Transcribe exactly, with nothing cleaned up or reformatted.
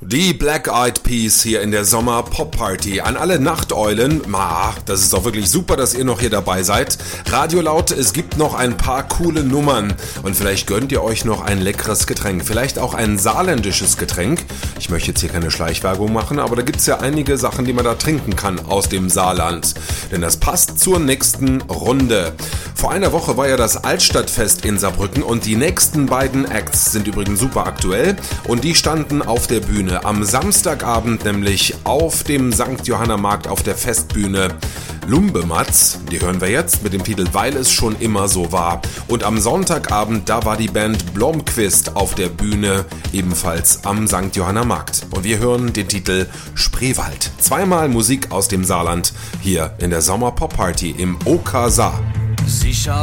Die Black Eyed Peas hier in der Sommer-Pop-Party. An alle Nachteulen, ma, das ist doch wirklich super, dass ihr noch hier dabei seid. Radio laut, es gibt noch ein paar coole Nummern und vielleicht gönnt ihr euch noch ein leckeres Getränk, vielleicht auch ein saarländisches Getränk. Ich möchte jetzt hier keine Schleichwerbung machen, aber da gibt's ja einige Sachen, die man da trinken kann aus dem Saarland. Denn das passt zur nächsten Runde. Vor einer Woche war ja das Altstadtfest in Saarbrücken und die nächsten beiden Acts sind übrigens super aktuell und die standen auf der Bühne. Am Samstagabend nämlich auf dem Sankt Johanna Markt auf der Festbühne Lumbematz, die hören wir jetzt mit dem Titel Weil es schon immer so war. Und am Sonntagabend, da war die Band Blomqvist auf der Bühne, ebenfalls am Sankt Johanna Markt. Und wir hören den Titel Spreewald. Zweimal Musik aus dem Saarland, hier in der Sommer-Pop-Party im O K Saar. Sicher